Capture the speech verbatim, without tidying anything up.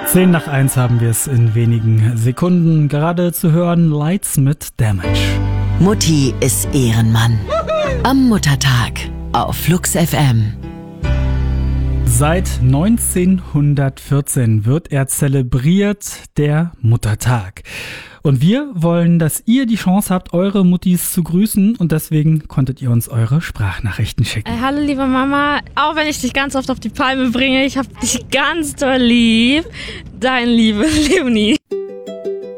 Zehn nach eins haben wir es in wenigen Sekunden. Gerade zu hören Lights mit Damage. Mutti ist Ehrenmann. Am Muttertag auf Flux F M. Seit neunzehnhundertvierzehn wird er zelebriert, der Muttertag. Und wir wollen, dass ihr die Chance habt, eure Muttis zu grüßen, und deswegen konntet ihr uns eure Sprachnachrichten schicken. Äh, hallo liebe Mama, auch wenn ich dich ganz oft auf die Palme bringe, ich hab dich ganz doll lieb. Dein liebe Leonie.